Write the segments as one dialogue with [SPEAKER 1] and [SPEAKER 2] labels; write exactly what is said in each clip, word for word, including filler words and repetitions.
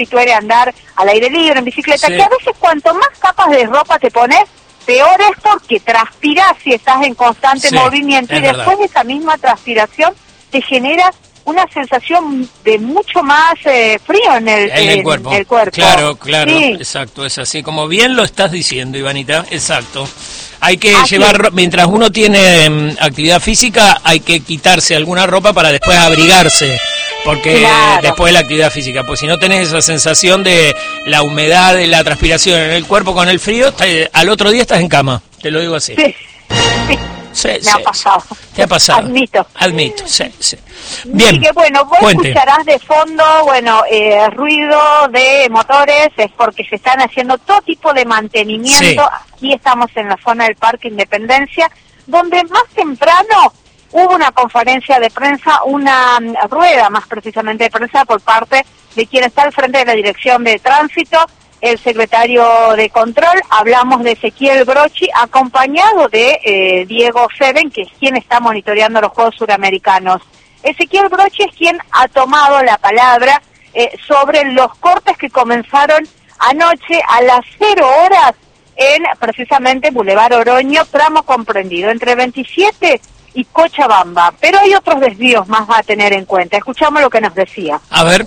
[SPEAKER 1] habitué a andar al aire libre, en bicicleta,
[SPEAKER 2] sí.
[SPEAKER 1] que a veces cuanto más capas de ropa te pones, peor es porque transpiras si estás en constante
[SPEAKER 2] sí,
[SPEAKER 1] movimiento, y después
[SPEAKER 2] verdad.
[SPEAKER 1] de esa misma transpiración te genera una sensación de mucho más eh, frío en el,
[SPEAKER 2] en el cuerpo.
[SPEAKER 1] En el cuerpo.
[SPEAKER 2] Claro, claro,
[SPEAKER 1] sí.
[SPEAKER 2] exacto, es así. Como bien lo estás diciendo, Ivanita, exacto. Hay que
[SPEAKER 1] Así
[SPEAKER 2] llevar,
[SPEAKER 1] es.
[SPEAKER 2] mientras uno tiene um, actividad física, hay que quitarse alguna ropa para después abrigarse, porque
[SPEAKER 1] Claro.
[SPEAKER 2] después de la actividad física, pues si no tenés esa sensación de la humedad, de la transpiración en el cuerpo con el frío, te, al otro día estás en cama, te lo digo así.
[SPEAKER 1] Sí, sí.
[SPEAKER 2] Sí,
[SPEAKER 1] Me
[SPEAKER 2] sí,
[SPEAKER 1] ha pasado.
[SPEAKER 2] Te ha pasado.
[SPEAKER 1] Admito.
[SPEAKER 2] Admito, sí, sí. Bien.
[SPEAKER 1] Y que bueno, vos
[SPEAKER 2] cuente.
[SPEAKER 1] escucharás de fondo, bueno, eh, ruido de motores, es porque se están haciendo todo tipo de mantenimiento.
[SPEAKER 2] Sí.
[SPEAKER 1] Aquí estamos en la zona del Parque Independencia, donde más temprano hubo una conferencia de prensa, una um, rueda más precisamente de prensa por parte de quien está al frente de la Dirección de Tránsito, el secretario de Control. Hablamos de Ezequiel Brochi, acompañado de eh, Diego Seven, que es quien está monitoreando los Juegos Suramericanos. Ezequiel Brochi es quien ha tomado la palabra eh, sobre los cortes que comenzaron anoche a las cero horas en precisamente Boulevard Oroño, tramo comprendido entre veintisiete y Cochabamba. Pero hay otros desvíos más a tener en cuenta. Escuchamos lo que nos decía.
[SPEAKER 2] A ver.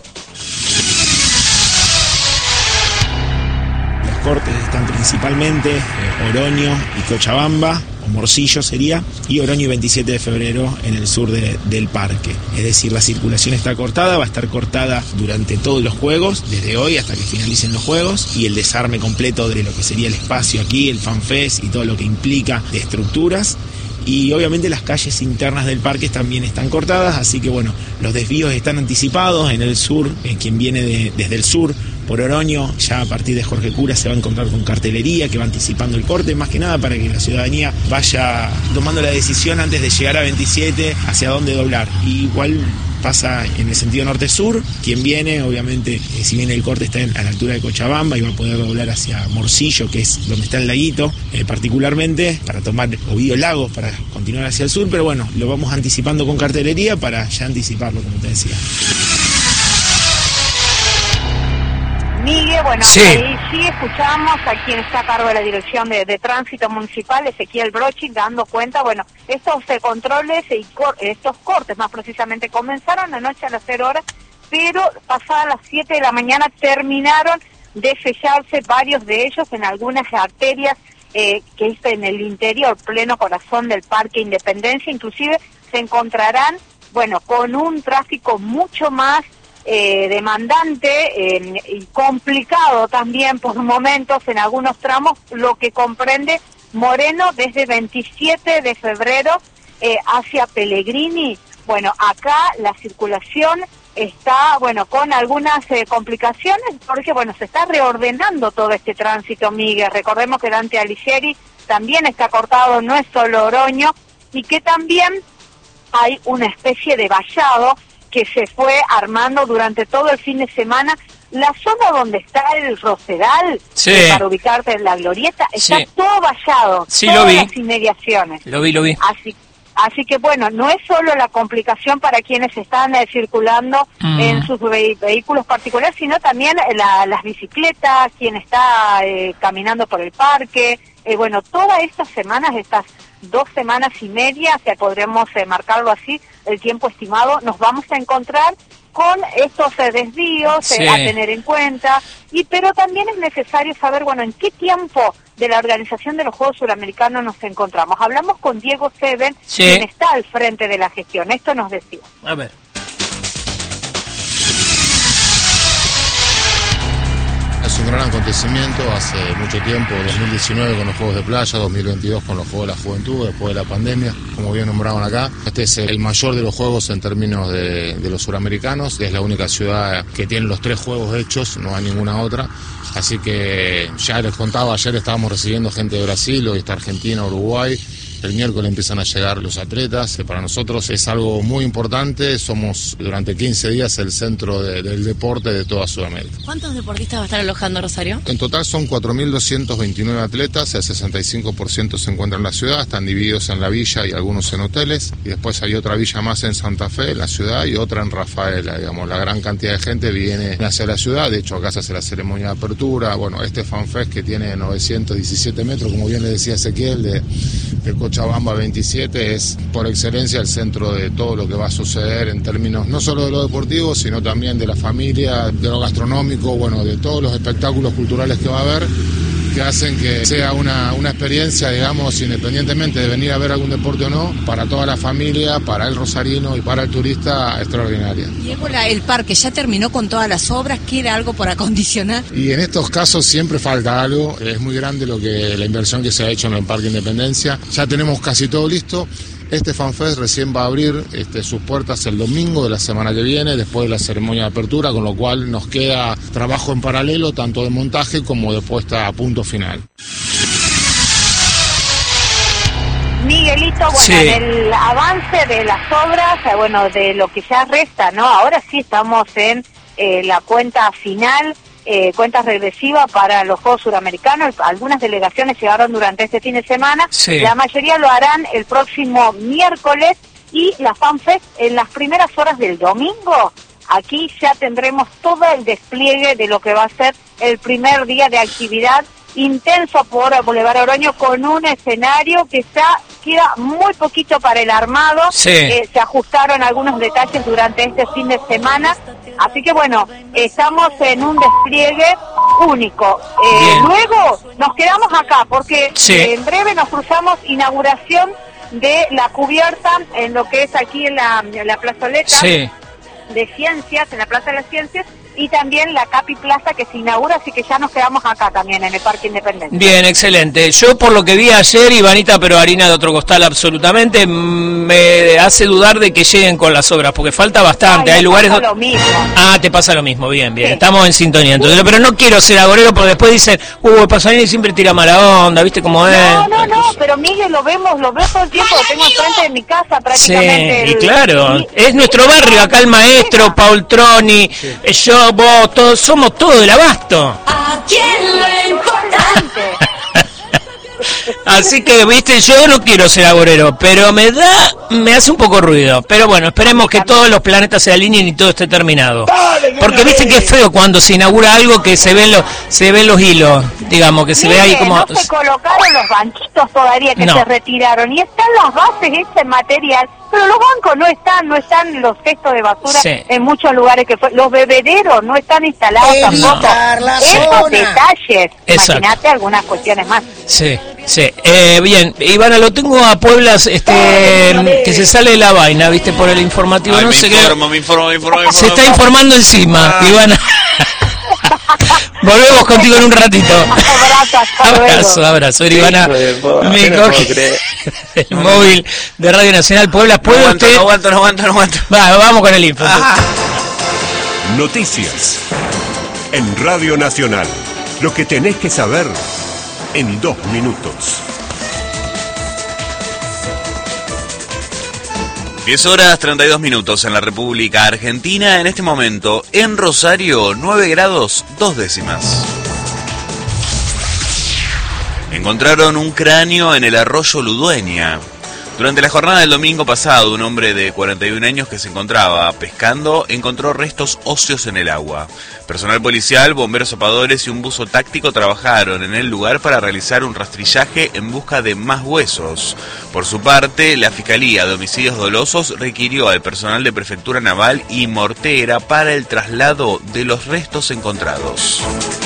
[SPEAKER 3] Cortes están principalmente eh, Oroño y Cochabamba, o Morcillo sería, y Oroño y veintisiete de febrero en el sur de, del parque. Es decir, la circulación está cortada, va a estar cortada durante todos los juegos, desde hoy hasta que finalicen los juegos, y el desarme completo de lo que sería el espacio aquí, el FanFest y todo lo que implica de estructuras. Y obviamente las calles internas del parque también están cortadas, así que bueno, los desvíos están anticipados. En el sur, eh, quien viene de, desde el sur por Oroño, ya a partir de Jorge Cura se va a encontrar con cartelería que va anticipando el corte, más que nada para que la ciudadanía vaya tomando la decisión antes de llegar a veintisiete hacia dónde doblar. Y igual pasa en el sentido norte-sur, quien viene, obviamente, eh, si bien el corte está en, a la altura de Cochabamba, y va a poder doblar hacia Morcillo, que es donde está el laguito, eh, particularmente, para tomar Ovidio Lagos, para continuar hacia el sur, pero bueno, lo vamos anticipando con cartelería para ya anticiparlo, como te decía.
[SPEAKER 1] Miguel, bueno,
[SPEAKER 2] Sí.
[SPEAKER 1] ahí sí escuchamos a quien está a cargo de la Dirección de, de Tránsito Municipal, Ezequiel Brochi, dando cuenta, bueno, estos eh, controles y cor estos cortes más precisamente comenzaron anoche a las cero horas, pero pasadas las siete de la mañana terminaron de sellarse varios de ellos en algunas arterias eh, que es en el interior, pleno corazón del Parque Independencia. Inclusive se encontrarán, bueno, con un tráfico mucho más Eh, demandante eh, y complicado también por momentos en algunos tramos, lo que comprende Moreno desde veintisiete de febrero eh, hacia Pellegrini. Bueno, acá la circulación está, bueno, con algunas eh, complicaciones, porque, bueno, se está reordenando todo este tránsito, Miguel. Recordemos que Dante Alighieri también está cortado, no es solo Oroño, y que también hay una especie de vallado que se fue armando durante todo el fin de semana. La zona donde está el Rosedal,
[SPEAKER 2] Sí.
[SPEAKER 1] eh, para ubicarte en la glorieta, está
[SPEAKER 2] Sí.
[SPEAKER 1] todo vallado,
[SPEAKER 2] Sí,
[SPEAKER 1] todas
[SPEAKER 2] lo vi.
[SPEAKER 1] las inmediaciones.
[SPEAKER 2] Lo vi, lo vi.
[SPEAKER 1] Así, así que bueno, no es solo la complicación para quienes están eh, circulando
[SPEAKER 2] Mm.
[SPEAKER 1] en sus ve vehículos particulares, sino también la, las bicicletas, quien está eh, caminando por el parque. Eh, bueno, todas estas semanas, estas dos semanas y media, que podremos eh, marcarlo así, el tiempo estimado, nos vamos a encontrar con estos eh, desvíos
[SPEAKER 2] Sí.
[SPEAKER 1] eh, a tener en cuenta, y pero también es necesario saber, bueno, en qué tiempo de la organización de los Juegos Suramericanos nos encontramos. Hablamos con Diego Seven,
[SPEAKER 2] Sí.
[SPEAKER 1] quien está al frente de la gestión. Esto nos decía.
[SPEAKER 2] A ver.
[SPEAKER 4] Es un gran acontecimiento, hace mucho tiempo, dos mil diecinueve con los Juegos de Playa, dos mil veintidós con los Juegos de la Juventud, después de la pandemia, como bien nombraban acá. Este es el mayor de los Juegos en términos de, de los suramericanos, es la única ciudad que tiene los tres Juegos hechos, no hay ninguna otra. Así que ya les contaba, ayer estábamos recibiendo gente de Brasil, hoy está Argentina, Uruguay, El miércoles empiezan a llegar los atletas. Para nosotros es algo muy importante. Somos durante quince días el centro de, del deporte de toda Sudamérica.
[SPEAKER 5] ¿Cuántos deportistas va a estar alojando Rosario?
[SPEAKER 4] En total son cuatro mil doscientos veintinueve atletas. El sesenta y cinco por ciento se encuentran en la ciudad. Están divididos en la villa y algunos en hoteles. Y después hay otra villa más en Santa Fe, en la ciudad, y otra en Rafaela. Digamos, la gran cantidad de gente viene hacia la ciudad. De hecho, acá se hace la ceremonia de apertura. Bueno, este FanFest que tiene novecientos diecisiete metros, como bien le decía Ezequiel, de, de Cochabamba veintisiete, es por excelencia el centro de todo lo que va a suceder en términos no solo de lo deportivo, sino también de la familia, de lo gastronómico, bueno, de todos los espectáculos culturales que va a haber, que hacen que sea una, una experiencia, digamos, independientemente de venir a ver algún deporte o no, para toda la familia, para el rosarino y para el turista, extraordinaria.
[SPEAKER 5] Diego, la, el parque ya terminó con todas las obras, ¿queda algo por acondicionar?
[SPEAKER 4] Y en estos casos siempre falta algo. Es muy grande lo que la inversión que se ha hecho en el Parque Independencia. Ya tenemos casi todo listo. Este FanFest recién va a abrir este, sus puertas el domingo de la semana que viene, después de la ceremonia de apertura, con lo cual nos queda trabajo en paralelo, tanto de montaje como de puesta a punto final.
[SPEAKER 1] Miguelito, bueno,
[SPEAKER 2] Sí.
[SPEAKER 1] en el avance de las obras, eh, bueno, de lo que ya resta, ¿no? Ahora sí estamos en eh, la cuenta final, eh, cuenta regresiva para los Juegos Suramericanos. Algunas delegaciones llegaron durante este fin de semana,
[SPEAKER 2] Sí.
[SPEAKER 1] la mayoría lo harán el próximo miércoles, y la FanFest en las primeras horas del domingo. Aquí ya tendremos todo el despliegue de lo que va a ser el primer día de actividad intenso por Boulevard Oroño, con un escenario que ya queda muy poquito para el armado.
[SPEAKER 2] Sí.
[SPEAKER 1] Eh, se ajustaron algunos detalles durante este fin de semana, así que bueno, estamos en un despliegue único. Eh,
[SPEAKER 2] Bien.
[SPEAKER 1] luego nos quedamos acá porque
[SPEAKER 2] Sí.
[SPEAKER 1] eh, en breve nos cruzamos inauguración de la cubierta en lo que es aquí en la, en la plazoleta
[SPEAKER 2] Sí.
[SPEAKER 1] de Ciencias, en la Plaza de las Ciencias, y también la Capi Plaza que se inaugura, así que ya nos quedamos acá también en el Parque Independencia.
[SPEAKER 2] Bien, excelente. Yo por lo que vi ayer, Ivanita, pero harina de otro costal absolutamente, me hace dudar de que lleguen con las obras, porque falta bastante.
[SPEAKER 1] Ay,
[SPEAKER 2] Hay
[SPEAKER 1] me
[SPEAKER 2] lugares
[SPEAKER 1] pasa
[SPEAKER 2] donde...
[SPEAKER 1] lo mismo.
[SPEAKER 2] Ah, te pasa lo mismo, bien, bien.
[SPEAKER 1] Sí.
[SPEAKER 2] Estamos en sintonía entonces. Pero no quiero ser agorero porque después dicen, uh, Pasolini siempre tira mala onda, ¿viste cómo es?
[SPEAKER 1] No, no, no, pero Miguel, lo vemos, lo veo todo el tiempo, lo tengo enfrente de mi casa
[SPEAKER 2] Sí,
[SPEAKER 1] prácticamente.
[SPEAKER 2] y
[SPEAKER 1] el-
[SPEAKER 2] claro,
[SPEAKER 1] y-
[SPEAKER 2] es nuestro barrio, acá el maestro, Paul Troni, eh, yo, vos, todos, somos todos del abasto.
[SPEAKER 5] ¿A quién le importa?
[SPEAKER 2] Así que, viste, yo no quiero ser agorero, pero me da, me hace un poco ruido. Pero bueno, esperemos que todos los planetas se alineen y todo esté terminado. Porque viste que es feo cuando se inaugura algo que se ven los, se ven los hilos, digamos, que se ve ahí
[SPEAKER 1] Mire,
[SPEAKER 2] como...
[SPEAKER 1] no se colocaron los banquitos todavía que
[SPEAKER 2] No.
[SPEAKER 1] se retiraron, y están las bases, este material, pero los bancos no están, no están los cestos de basura
[SPEAKER 2] Sí.
[SPEAKER 1] en muchos lugares, que fue, los bebederos no están instalados tampoco.
[SPEAKER 6] Evitar la
[SPEAKER 1] Esos
[SPEAKER 6] zona.
[SPEAKER 1] detalles,
[SPEAKER 2] Exacto.
[SPEAKER 1] imagínate algunas cuestiones más.
[SPEAKER 2] Sí, sí. Eh, bien, Ivana, lo tengo a Pueblas, este, que se sale de la vaina, viste, por el informativo.
[SPEAKER 7] Ay,
[SPEAKER 2] no
[SPEAKER 7] me
[SPEAKER 2] sé qué.
[SPEAKER 7] informo, me informo, me informo, me
[SPEAKER 2] Se
[SPEAKER 7] informo.
[SPEAKER 2] está informando encima,
[SPEAKER 7] Ah.
[SPEAKER 2] Ivana. Volvemos contigo en un ratito.
[SPEAKER 1] Abrazo, hasta luego.
[SPEAKER 2] Abrazo, abrazo. Ivana,
[SPEAKER 7] Hijo de puta,
[SPEAKER 2] me
[SPEAKER 7] no puedo
[SPEAKER 2] coge
[SPEAKER 7] creer.
[SPEAKER 2] el móvil de Radio Nacional Puebla.
[SPEAKER 7] No
[SPEAKER 2] ¿Puede
[SPEAKER 7] aguanto,
[SPEAKER 2] usted?
[SPEAKER 7] no aguanto, no aguanto, no aguanto.
[SPEAKER 2] Va, vamos con el info.
[SPEAKER 7] Ah.
[SPEAKER 8] Noticias en Radio Nacional. Lo que tenés que saber en dos minutos.
[SPEAKER 7] diez horas treinta y dos minutos en la República Argentina. En este momento, en Rosario, nueve grados dos décimas. Encontraron un cráneo en el arroyo Ludueña. Durante la jornada del domingo pasado, un hombre de cuarenta y un años que se encontraba pescando encontró restos óseos en el agua. Personal policial, bomberos zapadores y un buzo táctico trabajaron en el lugar para realizar un rastrillaje en busca de más huesos. Por su parte, la Fiscalía de Homicidios Dolosos requirió al personal de Prefectura Naval y Mortera para el traslado de los restos encontrados.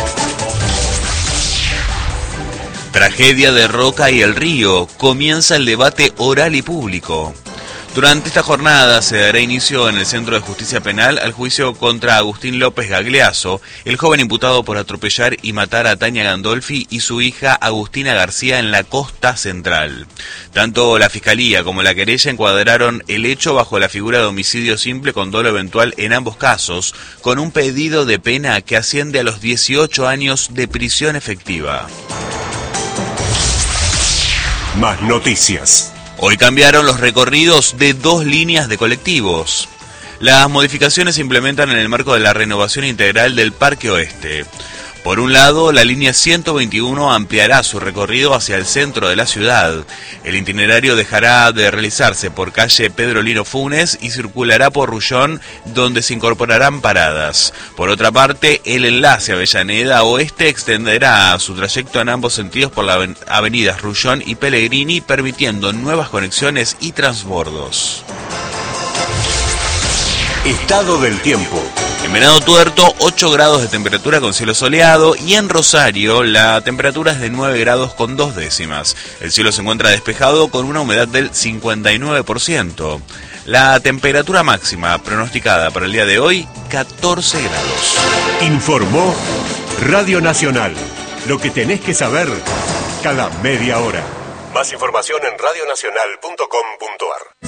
[SPEAKER 7] Tragedia de Roca y el Río. Comienza el debate oral y público. Durante esta jornada se dará inicio en el Centro de Justicia Penal al juicio contra Agustín López Gagliaso, el joven imputado por atropellar y matar a Tania Gandolfi y su hija Agustina García en la Costa Central. Tanto la Fiscalía como la querella encuadraron el hecho bajo la figura de homicidio simple con dolo eventual en ambos casos, con un pedido de pena que asciende a los dieciocho años de prisión efectiva.
[SPEAKER 8] más noticias.
[SPEAKER 7] Hoy cambiaron los recorridos de dos líneas de colectivos. Las modificaciones se implementan en el marco de la renovación integral del Parque Oeste. Por un lado, la línea ciento veintiuno ampliará su recorrido hacia el centro de la ciudad. El itinerario dejará de realizarse por calle Pedro Lino Funes y circulará por Rullón, donde se incorporarán paradas. Por otra parte, el enlace Avellaneda Oeste extenderá su trayecto en ambos sentidos por las avenidas Rullón y Pellegrini, permitiendo nuevas conexiones y transbordos.
[SPEAKER 8] Estado del tiempo.
[SPEAKER 7] En Venado Tuerto, ocho grados de temperatura con cielo soleado, y en Rosario la temperatura es de nueve grados con dos décimas. El cielo se encuentra despejado con una humedad del cincuenta y nueve por ciento. La temperatura máxima pronosticada para el día de hoy, catorce grados.
[SPEAKER 8] Informó Radio Nacional. Lo que tenés que saber cada media hora. Más información en radionacional punto com punto ar.